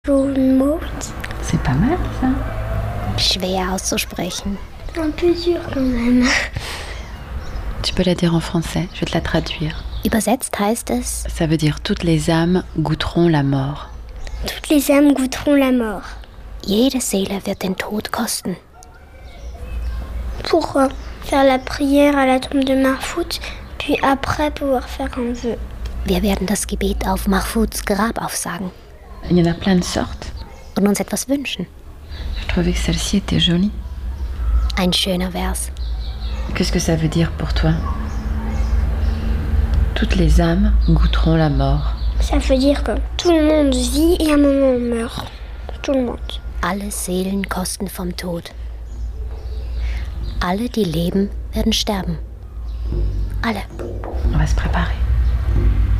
C'est pas mal, ça. Schwer auszusprechen. Un peu dur quand même. Tu peux la dire en français, je vais te la traduire. Übersetzt heißt es: Ça veut dire toutes les âmes goûteront la mort. Toutes les âmes goûteront la mort. Jede Seele wird den Tod kosten. Pour faire la prière à la tombe de Mahfouz, puis après pouvoir faire un vœu. Wir werden das Gebet auf Mahfouds Grab aufsagen Il y en a plein de sortes. und uns etwas wünschen. Je trouvais que celle-ci était jolie. Ein schöner Vers. Qu'est-ce que ça veut dire pour toi? Toutes les âmes goûteront la mort. Ça veut dire que tout le monde vit et à un moment on meurt. Tout le monde. Alle Seelen kosten vom Tod. Alle, die leben, werden sterben. Alle. On va se préparer.